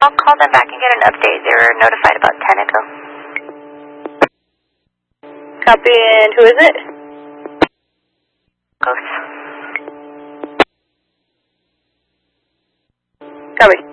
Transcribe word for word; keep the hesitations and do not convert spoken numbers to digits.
I'll call them back and get an update. They were notified about ten ago. Copy, and who is it? Ghost. Copy.